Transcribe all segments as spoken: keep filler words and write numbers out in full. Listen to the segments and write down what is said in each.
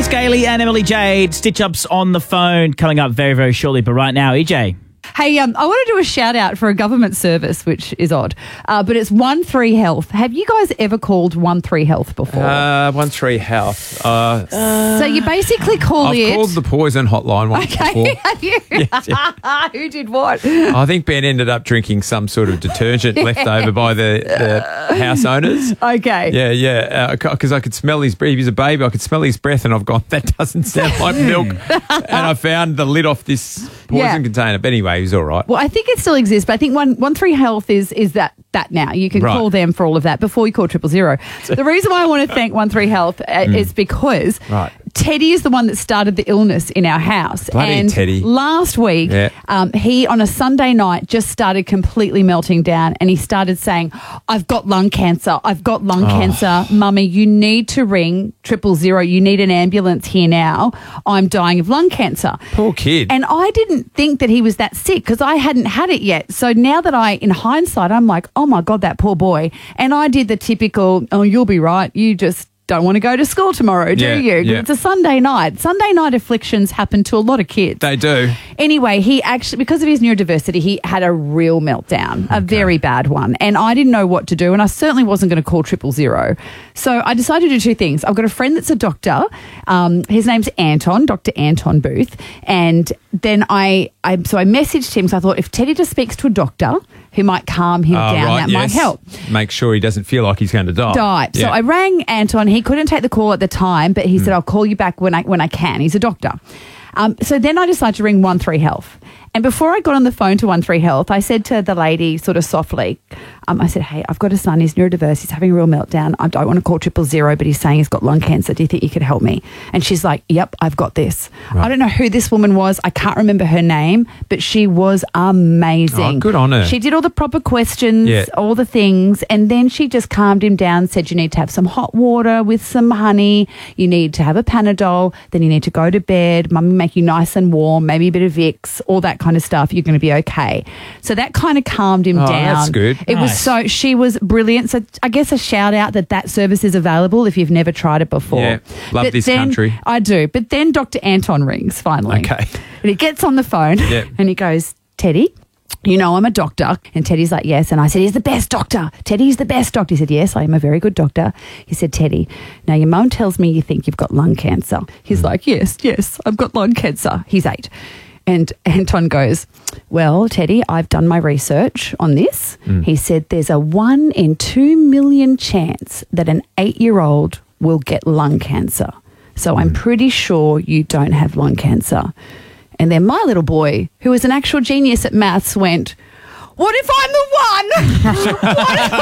It's Gailey and Emily Jade. Stitch-ups on the phone coming up very, very shortly. But right now, E J. Hey, um, I want to do a shout out for a government service, which is odd, uh, but it's one three Health. Have you guys ever called one three Health before? Uh, one three Health. Uh, so you basically call I've it. called the poison hotline once Okay, before. have you? Yes, yeah. Who did what? I think Ben ended up drinking some sort of detergent left over by the, the house owners. Okay. Yeah, yeah, because I could smell his breath. He was a baby. I could smell his breath, and I've gone, that doesn't sound like milk. And I found the lid off this poison Yeah. container. But anyway, he was all right. Well, I think it still exists, but I think one one three Health is is that that now. You can Right. call them for all of that before you call triple zero. The reason why I want to thank one three Health uh, is because Right. Teddy is the one that started the illness in our house. Bloody and Teddy. last week, Yeah. um, he on a Sunday night just started completely melting down, and he started saying, "I've got lung cancer. I've got lung Oh. cancer, Mummy. You need to ring triple zero. You need an ambulance here now. I'm dying of lung cancer." Poor kid. And I didn't think that he was that sick because I hadn't had it yet. So now that I, in hindsight, I'm like, oh my God, that poor boy. And I did the typical, oh, you'll be right. You just don't want to go to school tomorrow, do Yeah, you? 'Cause yeah. It's a Sunday night. Sunday night afflictions happen to a lot of kids. They do. Anyway, he actually, because of his neurodiversity, he had a real meltdown, a very bad one. And I didn't know what to do. And I certainly wasn't going to call triple zero. So I decided to do two things. I've got a friend that's a doctor. Um, his name's Anton, Doctor Anton Booth. And then I, I so I messaged him. So I thought if Teddy just speaks to a doctor who might calm him Oh, down, right, that might yes. help. Make sure he doesn't feel like he's going to die. Died. So Yeah. I rang Anton. He couldn't take the call at the time, but he Hmm. said, I'll call you back when I when I can. He's a doctor. Um, so then I decided to ring one three Health. And before I got on the phone to one three Health, I said to the lady sort of softly, um, I said, hey, I've got a son, he's neurodiverse, he's having a real meltdown. I don't want to call triple zero, but he's saying he's got lung cancer. Do you think you could help me? And she's like, yep, I've got this. Right. I don't know who this woman was. I can't remember her name, but she was amazing. Oh, good on her. She did all the proper questions, Yeah. all the things, and then she just calmed him down, said you need to have some hot water with some honey, you need to have a Panadol, then you need to go to bed, mummy make you nice and warm, maybe a bit of Vicks, all that kind of stuff, you're going to be okay. So that kind of calmed him Oh, down. that's good. It was Nice. so, she was brilliant. So I guess a shout out that that service is available if you've never tried it before. Yeah, love But this then- country. I do. But then Doctor Anton rings finally. Okay. And he gets on the phone Yeah. and he goes, Teddy, you know I'm a doctor. And Teddy's like, yes. And I said, he's the best doctor. Teddy's the best doctor. He said, yes, I am a very good doctor. He said, Teddy, now your mum tells me you think you've got lung cancer. He's Mm. like, yes, yes, I've got lung cancer. He's eight. And Anton goes, well, Teddy, I've done my research on this. Mm. He said there's a one in two million chance that an eight-year-old will get lung cancer. So I'm pretty sure you don't have lung cancer. And then my little boy, who is an actual genius at maths, went, what if I'm the one? What if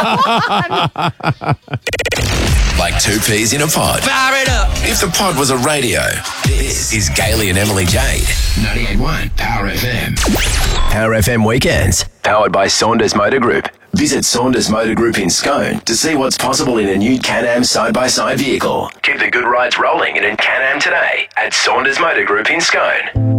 I'm the one? Like two peas in a pod. Fire it up. If the pod was a radio, this is Gailey and Emily Jade. ninety-eight point one Power F M. Power F M Weekends. Powered by Saunders Motor Group. Visit Saunders Motor Group in Scone to see what's possible in a new Can-Am side-by-side vehicle. Keep the good rides rolling in a Can-Am today at Saunders Motor Group in Scone.